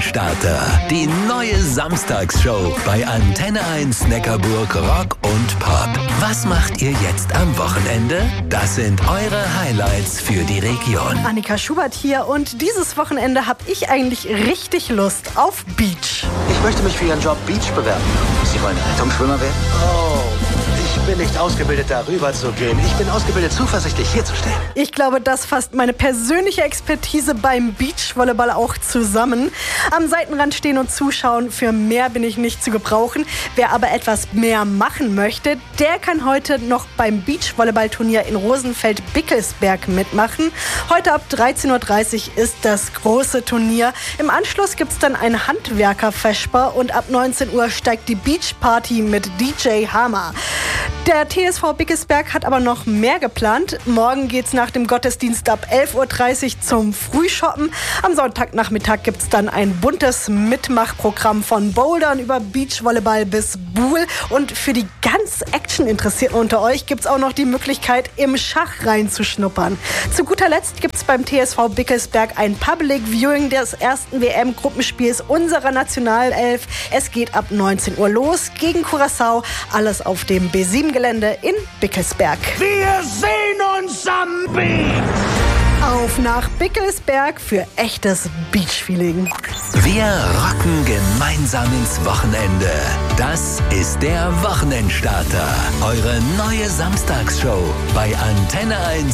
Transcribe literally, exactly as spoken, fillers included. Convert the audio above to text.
Wochenendstarter. Die neue Samstagsshow bei Antenne eins Neckarburg Rock und Pop. Was macht ihr jetzt am Wochenende? Das sind eure Highlights für die Region. Annika Schubert hier und dieses Wochenende habe ich eigentlich richtig Lust auf Beach. Ich möchte mich für Ihren Job Beach bewerben. Sie wollen Rettungsschwimmer werden? Oh, ich bin nicht ausgebildet, darüber zu gehen. Ich bin ausgebildet, zuversichtlich hier zu stehen. Ich glaube, das fasst meine persönliche Expertise beim Beachvolleyball auch zusammen. Am Seitenrand stehen und zuschauen, für mehr bin ich nicht zu gebrauchen. Wer aber etwas mehr machen möchte, der kann heute noch beim Beachvolleyballturnier in Rosenfeld-Bickelsberg mitmachen. Heute ab dreizehn Uhr dreißig ist das große Turnier. Im Anschluss gibt es dann ein Handwerker-Vesper und ab neunzehn Uhr steigt die Beachparty mit D J Hammer. Der T S V Bickelsberg hat aber noch mehr geplant. Morgen geht's nach dem Gottesdienst ab elf Uhr dreißig zum Frühshoppen. Am Sonntagnachmittag gibt's dann ein buntes Mitmachprogramm von Bouldern über Beachvolleyball bis Buhl. Und für die ganz Action-Interessierten unter euch gibt's auch noch die Möglichkeit, im Schach reinzuschnuppern. Zu guter Letzt gibt's beim T S V Bickelsberg ein Public Viewing des ersten W M-Gruppenspiels unserer Nationalelf. Es geht ab neunzehn Uhr los gegen Curaçao. Alles auf dem B sieben Gelände in Bickelsberg. Wir sehen uns am Beach! Auf nach Bickelsberg für echtes Beach-Feeling. Wir rocken gemeinsam ins Wochenende. Das ist der Wochenendstarter. Eure neue Samstagsshow bei Antenne eins